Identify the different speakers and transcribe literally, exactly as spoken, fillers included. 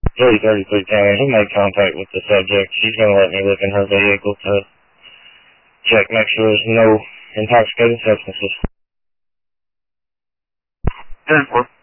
Speaker 1: three thirty-three County, he made contact with the subject. She's going to let me look in her vehicle to check, make sure there's no intoxicating substances.
Speaker 2: ten four.